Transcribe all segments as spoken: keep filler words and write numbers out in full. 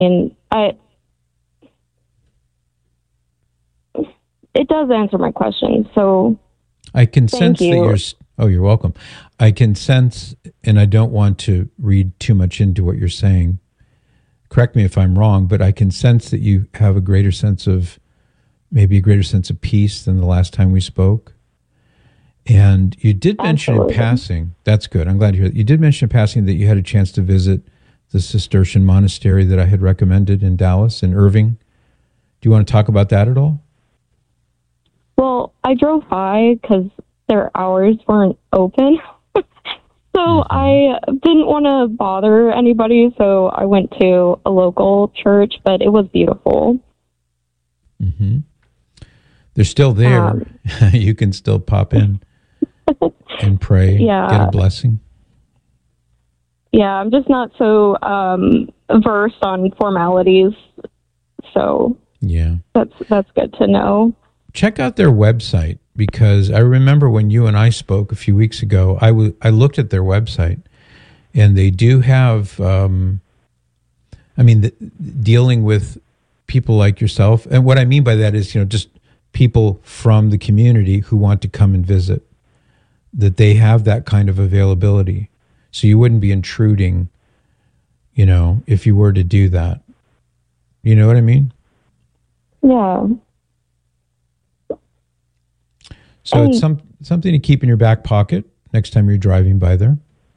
mean, I it does answer my question. So I can sense you. that you're. Oh, you're welcome. I can sense, and I don't want to read too much into what you're saying. Correct me if I'm wrong, but I can sense that you have a greater sense of, maybe a greater sense of peace than the last time we spoke. And you did mention Absolutely. in passing, that's good, I'm glad to hear that. You did mention in passing that you had a chance to visit the Cistercian monastery that I had recommended in Dallas, in Irving. Do you want to talk about that at all? Well, I drove by because their hours weren't open. so Mm-hmm. I didn't want to bother anybody, so I went to a local church, but it was beautiful. Mm-hmm. They're still there. Um, You can still pop in and pray, yeah. get a blessing. Yeah, I'm just not so um, versed on formalities, so Yeah. that's that's good to know. Check out their website, because I remember when you and I spoke a few weeks ago, I, w- I looked at their website, and they do have, um, I mean, the, dealing with people like yourself. And what I mean by that is, you know, just people from the community who want to come and visit, that they have that kind of availability. So you wouldn't be intruding, you know, if you were to do that. You know what I mean? Yeah. So And- it's some something to keep in your back pocket next time you're driving by there.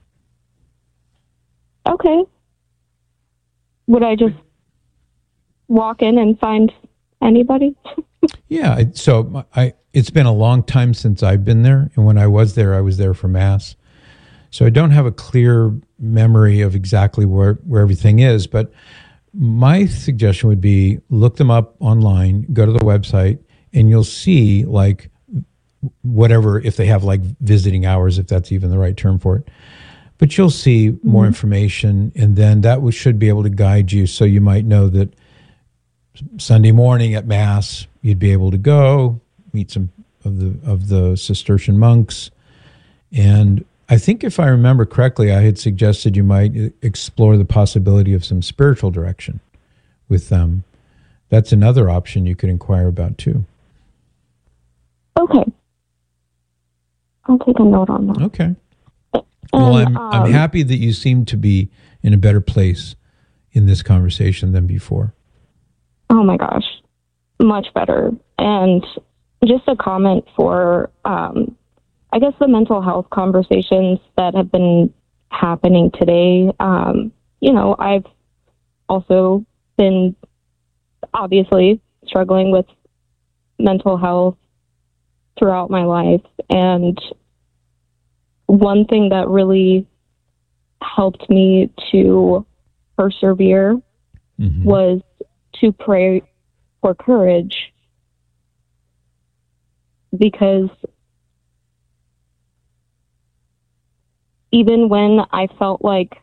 Okay. Would I just walk in and find anybody? Yeah. I- So I, it's been a long time since I've been there. And when I was there, I was there for Mass. So I don't have a clear memory of exactly where, where everything is. But my suggestion would be look them up online, go to the website, and you'll see like whatever, if they have like visiting hours, if that's even the right term for it. But you'll see more mm-hmm. information, and then that w- should be able to guide you. So you might know that Sunday morning at Mass, you'd be able to go meet some of the of the Cistercian monks. And I think if I remember correctly, I had suggested you might explore the possibility of some spiritual direction with them. That's another option you could inquire about too. Okay. I'll take a note on that. Okay. And, well, I'm um, I'm happy that you seem to be in a better place in this conversation than before. Oh my gosh, much better. And just a comment for, um, I guess, the mental health conversations that have been happening today. Um, you know, I've also been obviously struggling with mental health throughout my life. And one thing that really helped me to persevere mm-hmm. was to pray for courage, because even when I felt like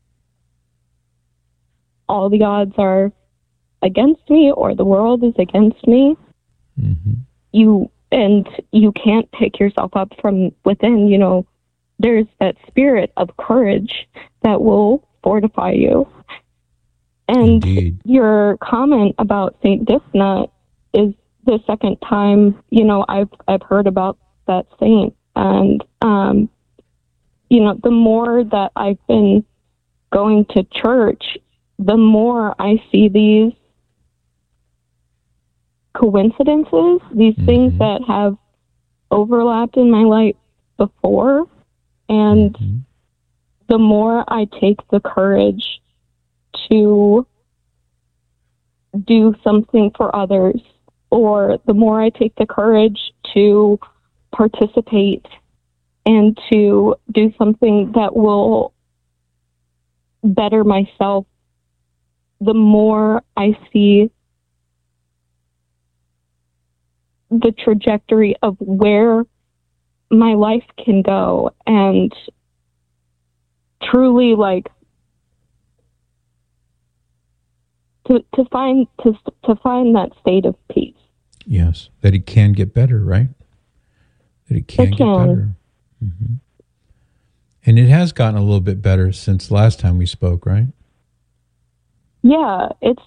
all the odds are against me or the world is against me, mm-hmm. you and you can't pick yourself up from within, you know, there's that spirit of courage that will fortify you. And Indeed. Your comment about Saint Dysna is the second time, you know, I've I've heard about that saint. And, um, you know, the more that I've been going to church, the more I see these coincidences, these mm-hmm. things that have overlapped in my life before. And mm-hmm. the more I take the courage to do something for others, or the more I take the courage to participate and to do something that will better myself, the more I see the trajectory of where my life can go, and truly like to to find to to find that state of peace. Yes, that it can get better, right? That it can it get can. better. Mm-hmm. And it has gotten a little bit better since last time we spoke, right? Yeah, it's